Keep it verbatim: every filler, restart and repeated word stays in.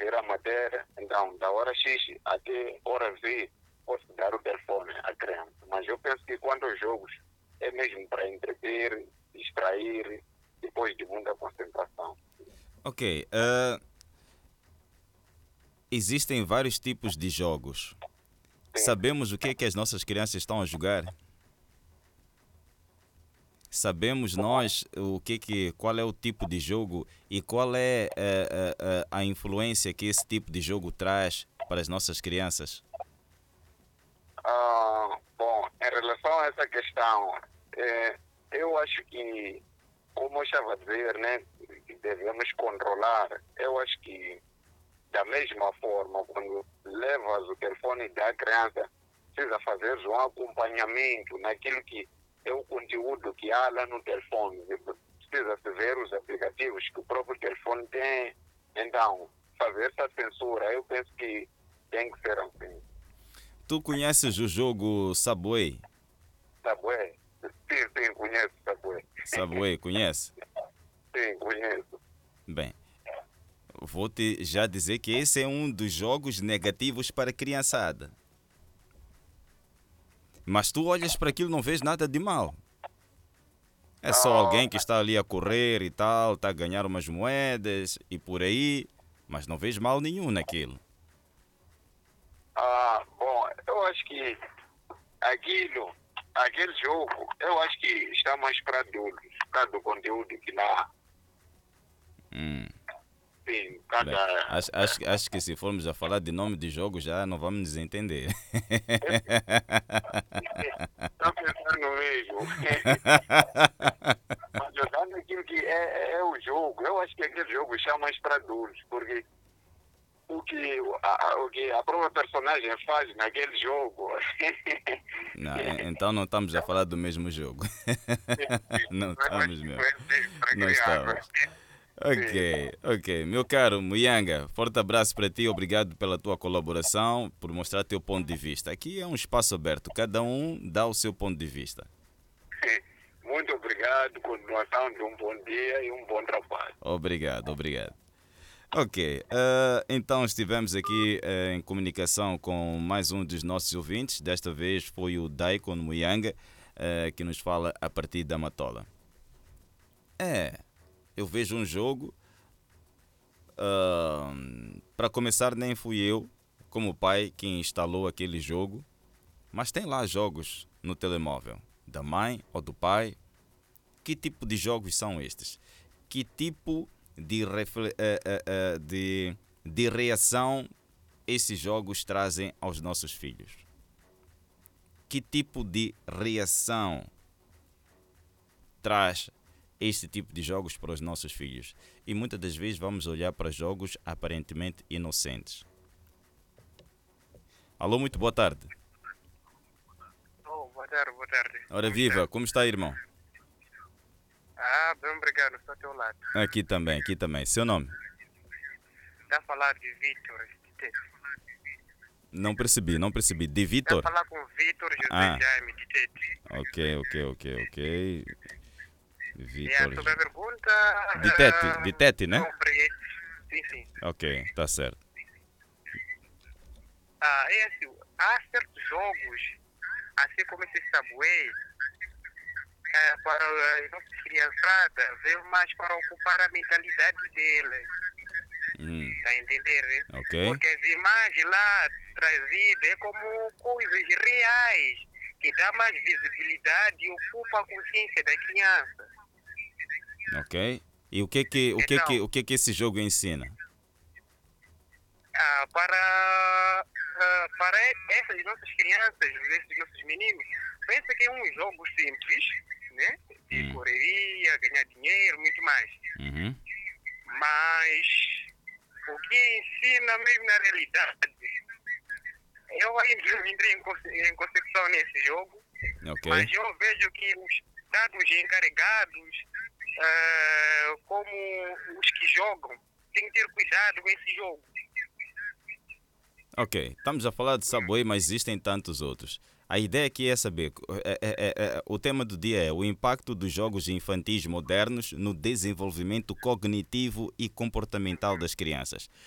ir à matéria, então, da hora X até hora Z, posso dar o telefone à criança. Mas eu penso que quanto aos jogos, é mesmo para entreter, distrair, depois de muita concentração. Ok. Uh, existem vários tipos de jogos. Sim. Sabemos o que é que as nossas crianças estão a jogar? Sabemos nós o que que, qual é o tipo de jogo e qual é uh, uh, uh, a influência que esse tipo de jogo traz para as nossas crianças? Ah, bom, em relação a essa questão, eh, eu acho que, como eu estava a dizer, né, que devemos controlar. Eu acho que, da mesma forma, quando levas o telefone da criança, precisa fazer um acompanhamento naquilo que é o conteúdo que há lá no telefone. Precisa-se ver os aplicativos que o próprio telefone tem. Então, fazer essa censura, eu penso que tem que ser assim. Tu conheces o jogo Subway? Subway? Sim, sim, conheço Subway. Subway, conhece? Sim, conheço. Bem, vou-te já dizer que esse é um dos jogos negativos para a criançada. Mas tu olhas para aquilo e não vês nada de mal. É só Ah, alguém que está ali a correr e tal, está a ganhar umas moedas e por aí, mas não vês mal nenhum naquilo. ah, bom, eu acho que aquilo, aquele jogo, eu acho que está mais para adultos, por causa do conteúdo que lá, Hum, sim, bem, cada... acho, acho, acho que se formos a falar de nome de jogo já não vamos nos entender. Está pensando mesmo. Mas olhando aquilo que é, é, é o jogo, eu acho que aquele jogo está mais para adultos, porque o que a, a- o que a própria personagem faz naquele jogo. Não, e- então não estamos a falar do mesmo jogo. Não Eu acho estamos que mesmo. não é mesmo para Não criança. estamos. Sim. Ok, ok. Meu caro Muyanga, forte abraço para ti. Obrigado pela tua colaboração, por mostrar teu ponto de vista. Aqui é um espaço aberto. Cada um dá o seu ponto de vista. Muito obrigado, continuação de um bom dia e um bom trabalho. Obrigado, obrigado. Ok, eh, então estivemos aqui eh, em comunicação com mais um dos nossos ouvintes. Desta vez foi o Daikon Muyanga, eh, que nos fala a partir da Matola. É, eu vejo um jogo. ah, para começar, nem fui eu, como pai, que instalou aquele jogo. Mas tem lá jogos no telemóvel, da mãe ou do pai. Que tipo de jogos são estes? Que tipo de, refle- eh, eh, eh, de, de reação esses jogos trazem aos nossos filhos? Que tipo de reação traz este tipo de jogos para os nossos filhos? E muitas das vezes vamos olhar para jogos aparentemente inocentes. Alô, muito boa tarde. Oh, boa tarde, boa tarde. Ora Como viva, está? como está, irmão? Ah, bem obrigado, estou ao teu lado. Aqui também, aqui também. Seu nome? Está a falar de Vitor. de Tete. Não percebi, não percebi. De Está a Vitor? falar com Vitor José Ah. Jaime de Tete. Ok, ok, ok, ok. E a Vitor. sobre a pergunta... De Tete, ah, de Tete, né? sobre... Sim, sim. Ok, tá certo. Ah, é assim, há certos jogos, assim como esse Subway, é, para as nossas criançadas, veio mais para ocupar a mentalidade deles. Hum, Está a entender, né? ok. Porque as imagens lá trazidas é como coisas reais, que dá mais visibilidade e ocupa a consciência da criança. Ok. E o que que, o que Então, que, o que que esse jogo ensina? ah, para, ah, para essas nossas crianças, esses nossos meninos, pensa que é um jogo simples, né? De Hum. correria, ganhar dinheiro, muito mais. Uhum. Mas o que ensina mesmo na realidade, eu ainda entrei em conce- em concepção nesse jogo, Ok. mas eu vejo que os dados encarregados, ah, como os que jogam, têm que ter cuidado com esse jogo. Ok, estamos a falar de Subway, mas existem tantos outros. A ideia aqui é saber, é, é, é, é, o tema do dia é o impacto dos jogos infantis modernos no desenvolvimento cognitivo e comportamental das crianças.